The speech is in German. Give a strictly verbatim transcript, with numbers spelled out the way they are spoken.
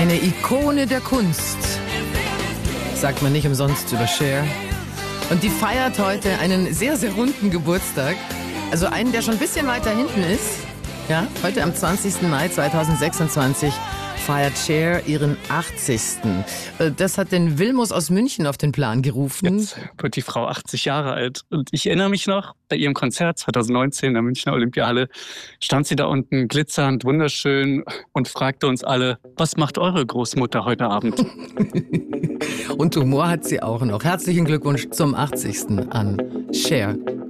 Eine Ikone der Kunst, sagt man nicht umsonst über Cher. Und die feiert heute einen sehr, sehr runden Geburtstag. Also einen, der schon ein bisschen weiter hinten ist. Ja, heute am zwanzigsten Mai zweitausendsechsundzwanzig feiert Cher ihren achtzigsten Das hat den Wilmus aus München auf den Plan gerufen. Jetzt wird die Frau achtzig Jahre alt. Und ich erinnere mich noch, bei ihrem Konzert zweitausendneunzehn in der Münchner Olympiahalle stand sie da unten glitzernd, wunderschön und fragte uns alle, was macht eure Großmutter heute Abend? Und Humor hat sie auch noch. Herzlichen Glückwunsch zum achtzigsten an Cher.